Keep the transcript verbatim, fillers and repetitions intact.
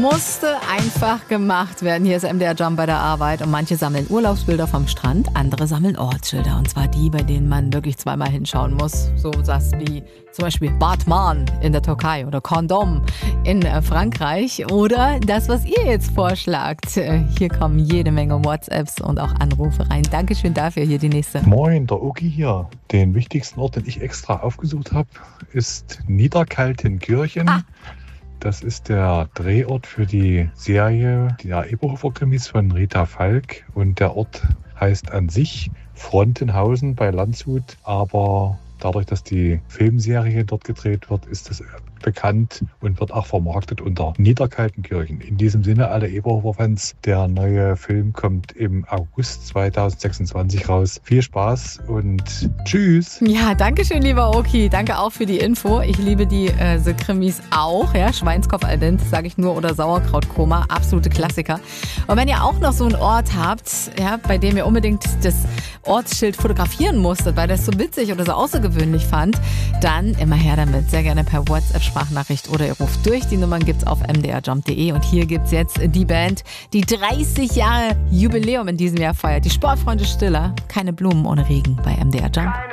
Musste einfach gemacht werden. Hier ist M D R Jump bei der Arbeit und manche sammeln Urlaubsbilder vom Strand, andere sammeln Ortsschilder. Und zwar die, bei denen man wirklich zweimal hinschauen muss. So das wie zum Beispiel Batman in der Türkei oder Condom in Frankreich oder das, was ihr jetzt vorschlagt. Hier kommen jede Menge WhatsApps und auch Anrufe rein. Dankeschön dafür. Hier die nächste. Moin, der Oki hier. Den wichtigsten Ort, den ich extra aufgesucht habe, ist Niederkaltenkirchen. Ah. Das ist der Drehort für die Serie der Eberhofer-Krimis von Rita Falk. Und der Ort heißt an sich Frontenhausen bei Landshut. Aber dadurch, dass die Filmserie dort gedreht wird, ist es bekannt und wird auch vermarktet unter Niederkaltenkirchen. In diesem Sinne, alle Eberhofer-Fans, der neue Film kommt im August zweitausendsechsundzwanzig raus. Viel Spaß und tschüss. Ja, danke schön, lieber Oki. Danke auch für die Info. Ich liebe die äh, so Krimis auch. Ja, Schweinskopf al dente, sage ich nur, oder Sauerkrautkoma. Absolute Klassiker. Und wenn ihr auch noch so einen Ort habt, ja, bei dem ihr unbedingt das Ortsschild fotografieren musstet, weil ihr es so witzig oder so außergewöhnlich fand, dann immer her damit. Sehr gerne per WhatsApp Sprachnachricht oder ihr ruft durch. Die Nummern gibt's auf m d r jump punkt d e und hier gibt's jetzt die Band, die dreißig Jahre Jubiläum in diesem Jahr feiert. Die Sportfreunde Stiller. Keine Blumen ohne Regen bei M D R Jump.